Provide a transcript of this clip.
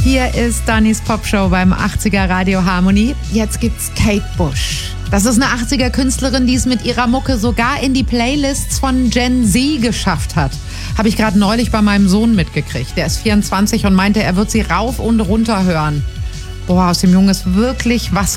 Hier ist Dannys Popshow beim 80er Radio Harmony. Jetzt gibt's Kate Bush. Das ist eine 80er Künstlerin, die es mit ihrer Mucke sogar in die Playlists von Gen Z geschafft hat. Habe ich gerade neulich bei meinem Sohn mitgekriegt. Der ist 24 und meinte, er wird sie rauf und runter hören. Boah, aus dem Jungen ist wirklich was